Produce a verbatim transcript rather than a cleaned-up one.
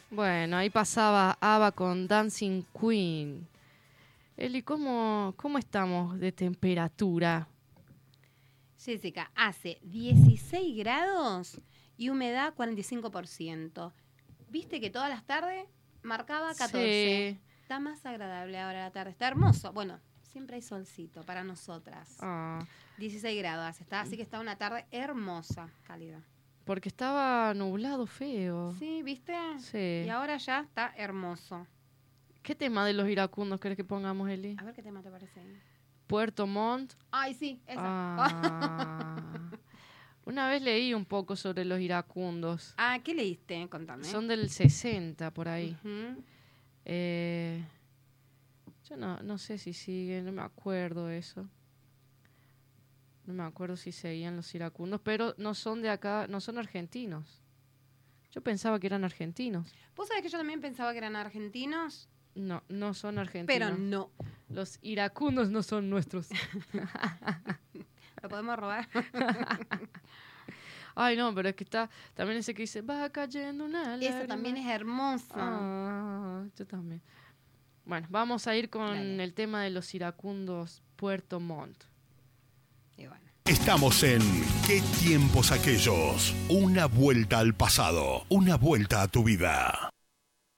Bueno, ahí pasaba ABBA con Dancing Queen. Eli, ¿cómo, cómo estamos de temperatura? Jessica, hace dieciséis grados y humedad cuarenta y cinco por ciento. ¿Viste que todas las tardes marcaba catorce? Sí. Está más agradable ahora la tarde. Está hermoso. Bueno, siempre hay solcito para nosotras. Ah, dieciséis grados, está, así que está una tarde hermosa, cálida. porque estaba nublado feo. Sí, ¿viste? Sí. Y ahora ya está hermoso. ¿Qué tema de los iracundos querés que pongamos, Eli? A ver qué tema te parece. Puerto Montt. Ay, sí, esa. Ah. Una vez leí un poco sobre los iracundos. Ah, ¿qué leíste? Contame. Son del sesenta, por ahí. Uh-huh. Eh, yo no, no sé si siguen, no me acuerdo eso. No me acuerdo si seguían los iracundos, pero no son de acá, no son argentinos. Yo pensaba que eran argentinos. ¿Vos sabés que yo también pensaba que eran argentinos? No, no son argentinos. Pero no. Los iracundos no son nuestros. ¿Lo podemos robar? Ay, no, pero es que está también ese que dice, va cayendo una lágrima. Esa también es hermosa. Ah, yo también. Bueno, vamos a ir con Dale. el tema de los iracundos Puerto Montt. Y bueno. Estamos en ¿Qué tiempos aquellos? Una vuelta al pasado, una vuelta a tu vida.